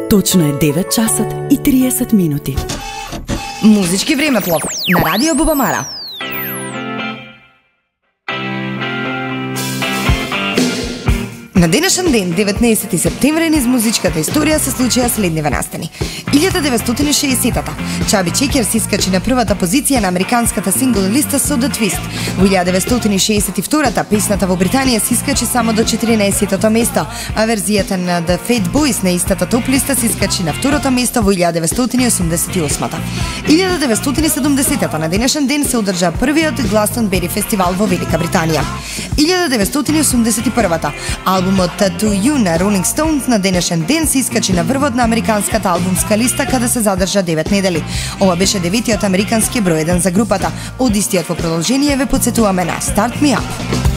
Точно е 9 часот и 30 минути. Музички времеплов на Радио Бубамара. На денешен ден, 19 септември, низ музичката историја се случија следниве настани. 1960-та, Чаби Чекер се искачи на првата позиција на американската сингл листа со The Twist. Во 1962-та, песната во Британија се искачи само до 14-тото место, а верзијата на The Fat Boys на истата топ листа се искачи на второто место во 1988-та. 1970-та, на денешен ден се одржа првиот Гластонбери фестивал во Велика Британија. 1981-та, албумот To You на Rolling Stones на денешен ден се искачи на врвот на американската албумска листа, каде се задржа 9 недели. Ова беше деветиот американски број 1 за групата. Од истиот во продолжение ве потсетуваме на Start Me Up.